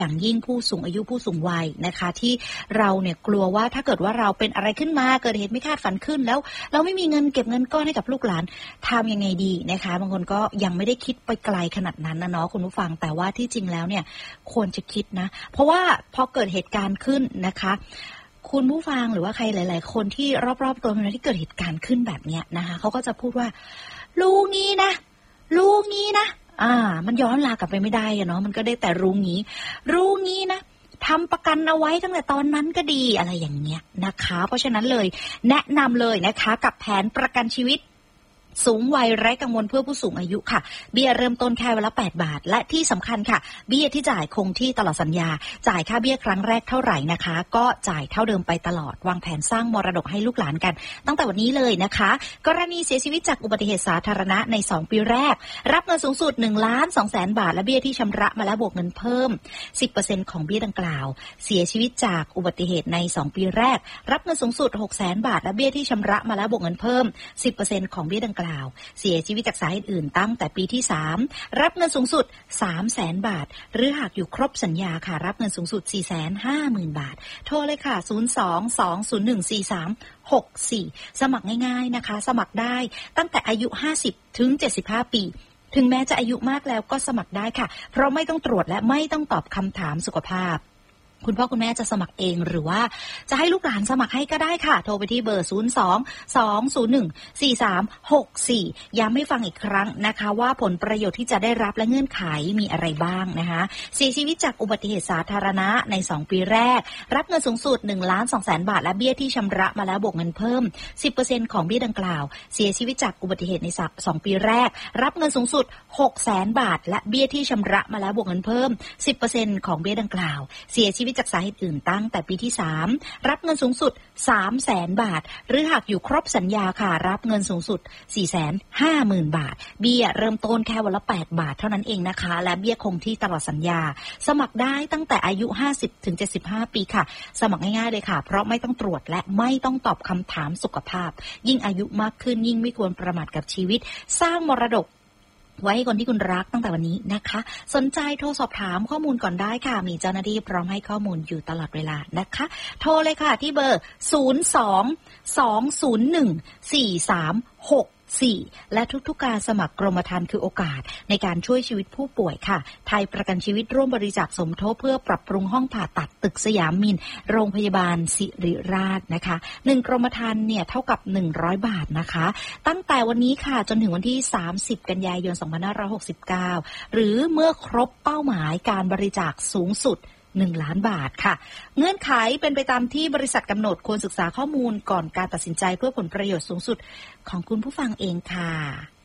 อย่างยิ่งผู้สูงอายุผู้สูงวัยนะคะที่เราเนี่ยกลัวว่าถ้าเกิดว่าเราเป็นอะไรขึ้นมาเกิดเหตุไม่คาดฝันขึ้นแล้วเราไม่มีเงินเก็บเงินก้อนให้กับลูกหลานทำยังไงดีนะคะบางคนก็ยังไม่ได้คิดไปไกลขนาดนั้นนะเนาะคุณผู้ฟังแต่ว่าที่จริงแล้วเนี่ยควรจะคิดนะเพราะว่าพอเกิดเหตุการณ์ขึ้นนะคะคุณผู้ฟังหรือว่าใครหลายๆคนที่รอบๆตัวเราที่เกิดเหตุการณ์ขึ้นแบบเนี้ยนะคะเขาก็จะพูดว่าลูกนี้นะมันย้อนลากลับไปไม่ได้อะเนาะมันก็ได้แต่รู้งี้นะทำประกันเอาไว้ตั้งแต่ตอนนั้นก็ดีอะไรอย่างเงี้ยนะคะเพราะฉะนั้นเลยแนะนำเลยนะคะกับแผนประกันชีวิตสูงวัยไร้กังวลเพื่อผู้สูงอายุค่ะเบี้ยเริ่มต้นแค่วันละ8 บาทและที่สำคัญค่ะเบี้ยที่จ่ายคงที่ตลอดสัญญาจ่ายค่าเบี้ยครั้งแรกเท่าไหร่นะคะก็จ่ายเท่าเดิมไปตลอดวางแผนสร้างมรดกให้ลูกหลานกันตั้งแต่วันนี้เลยนะคะกรณีเสียชีวิตจากอุบัติเหตุสาธารณะใน2 ปีแรกรับเงินสูงสุด 1,200,000 บาทและเบี้ยที่ชำระมาแล้วบวกเงินเพิ่ม 10% ของเบี้ยดังกล่าวเสียชีวิตจากอุบัติเหตุใน2 ปีแรกรับเงินสูงสุด 600,000 บาทและเบี้ยที่ชำระมาแล้วบวกเงินเพิ่ม 10% ของเบี้ยดังกล่าวเสียชีวิตจากสาเหตุอื่นตั้งแต่ปีที่3รับเงินสูงสุด 300,000 บาทหรือหากอยู่ครบสัญญาค่ะรับเงินสูงสุด 450,000 บาทโทรเลยค่ะ02-201-4364สมัครง่ายๆนะคะสมัครได้ตั้งแต่อายุ50ถึง75 ปีถึงแม้จะอายุมากแล้วก็สมัครได้ค่ะเพราะไม่ต้องตรวจและไม่ต้องตอบคำถามสุขภาพคุณพ่อคุณแม่จะสมัครเองหรือว่าจะให้ลูกหลานสมัครให้ก็ได้ค่ะโทรไปที่เบอร์02-201-4364ย้ำให้ฟังอีกครั้งนะคะว่าผลประโยชน์ที่จะได้รับและเงื่อนไขมีอะไรบ้างนะคะเสียชีวิตจากอุบัติเหตุสาธารณะใน2 ปีแรกรับเงินสูงสุด 1,200,000 บาทและเบี้ยที่ชำระมาแล้วบวกเงินเพิ่ม 10% ของเบี้ยดังกล่าวเสียชีวิตจากอุบัติเหตุใน2 ปีแรกรับเงินสูงสุด 600,000 บาทและเบี้ยที่ชำระมาแล้วบวกเงินเพิ่ม 10% ของเบี้ยดังกล่าวเสียชีวิตจากสาเหตุอื่นตั้งแต่ปีที่3รับเงินสูงสุด 300,000 บาทหรือหากอยู่ครบสัญญาค่ะรับเงินสูงสุด 450,000 บาทเบี้ยเริ่มต้นแค่วันละ8 บาทเท่านั้นเองนะคะและเบี้ยคงที่ตลอดสัญญาสมัครได้ตั้งแต่อายุ50ถึง75 ปีค่ะสมัครง่ายๆเลยค่ะเพราะไม่ต้องตรวจและไม่ต้องตอบคำถามสุขภาพยิ่งอายุมากขึ้นยิ่งไม่ควรประมาทกับชีวิตสร้างมรดกไว้ให้คนที่คุณรักตั้งแต่วันนี้นะคะสนใจโทรสอบถามข้อมูลก่อนได้ค่ะมีเจ้าหน้าที่พร้อมให้ข้อมูลอยู่ตลอดเวลานะคะโทรเลยค่ะที่เบอร์02-201-4364และทุกๆการสมัครกรมธรรม์คือโอกาสในการช่วยชีวิตผู้ป่วยค่ะไทยประกันชีวิตร่วมบริจาคสมทบเพื่อปรับปรุงห้องผ่าตัดตึกสยามมินโรงพยาบาลศิริราชนะคะ1กรมธรรม์เนี่ยเท่ากับ100 บาทนะคะตั้งแต่วันนี้ค่ะจนถึงวันที่30 กันยายน 2569หรือเมื่อครบเป้าหมายการบริจาคสูงสุด1 ล้านบาทค่ะเงื่อนไขเป็นไปตามที่บริษัทกำหนดควรศึกษาข้อมูลก่อนการตัดสินใจเพื่อผลประโยชน์สูงสุดของคุณผู้ฟังเองค่ะ